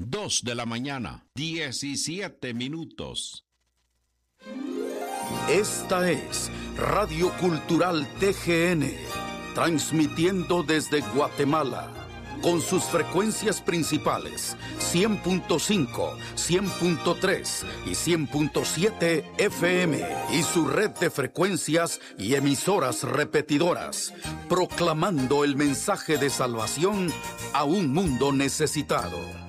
2:17 Esta es Radio Cultural TGN, transmitiendo desde Guatemala, con sus frecuencias principales 100.5, 100.3 y 100.7 FM y su red de frecuencias y emisoras repetidoras, proclamando el mensaje de salvación a un mundo necesitado.